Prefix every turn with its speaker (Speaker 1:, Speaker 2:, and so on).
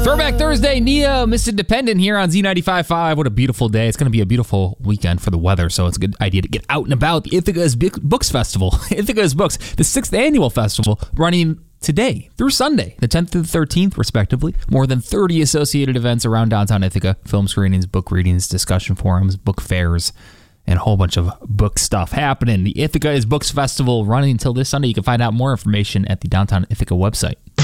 Speaker 1: Throwback Thursday, Neo, Mr. Independent here on Z95.5. What a beautiful day. It's going to be a beautiful weekend for the weather, so it's a good idea to get out and about. The Ithaca's Books Festival, Ithaca's Books, the 6th annual festival, running today through Sunday, the 10th through the 13th, respectively. More than 30 associated events around downtown Ithaca, film screenings, book readings, discussion forums, book fairs, and a whole bunch of book stuff happening. The Ithaca's Books Festival running until this Sunday. You can find out more information at the Downtown Ithaca website.